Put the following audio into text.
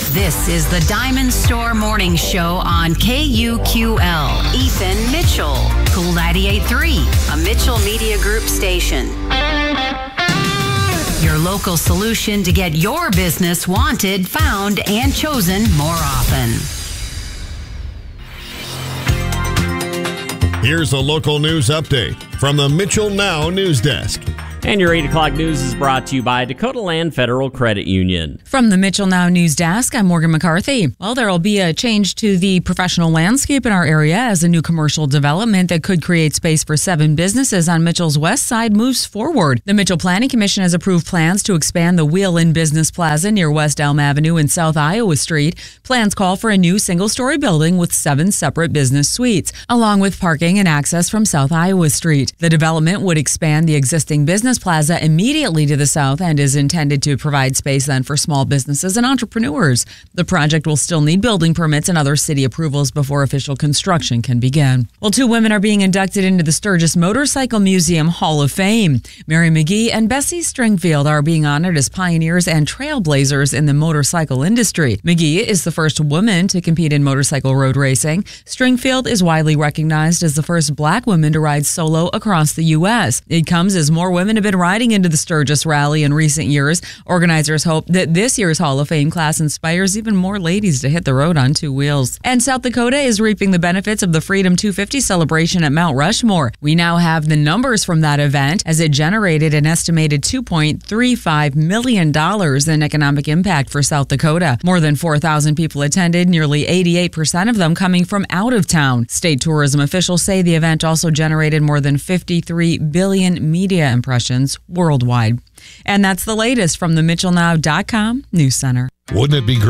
This is the Diamond Store Morning Show on KUQL. Ethan Mitchell, Cool 98.3, a Mitchell Media Group station. Your local solution to get your business wanted, found, and chosen more often. Here's a local news update from the Mitchell Now News Desk. And your 8 o'clock news is brought to you by Dakota Land Federal Credit Union. From the Mitchell Now News Desk, I'm Morgan McCarthy. Well, there will be a change to the professional landscape in our area as a new commercial development that could create space for 7 businesses on Mitchell's west side moves forward. The Mitchell Planning Commission has approved plans to expand the Wheel-In Business Plaza near West Elm Avenue and South Iowa Street. Plans call for a new single-story building with 7 separate business suites, along with parking and access from South Iowa Street. The development would expand the existing business plaza immediately to the south and is intended to provide space then for small businesses and entrepreneurs. The project will still need building permits and other city approvals before official construction can begin. Well, 2 women are being inducted into the Sturgis Motorcycle Museum Hall of Fame. Mary McGee and Bessie Stringfield are being honored as pioneers and trailblazers in the motorcycle industry. McGee is the first woman to compete in motorcycle road racing. Stringfield is widely recognized as the first black woman to ride solo across the U.S. It comes as more women have been riding into the Sturgis Rally in recent years. Organizers hope that this year's Hall of Fame class inspires even more ladies to hit the road on 2 wheels. And South Dakota is reaping the benefits of the Freedom 250 celebration at Mount Rushmore. We now have the numbers from that event as it generated an estimated $2.35 million in economic impact for South Dakota. More than 4,000 people attended, nearly 88% of them coming from out of town. State tourism officials say the event also generated more than 53 billion media impressions worldwide. And that's the latest from the MitchellNow.com News Center. Wouldn't it be great?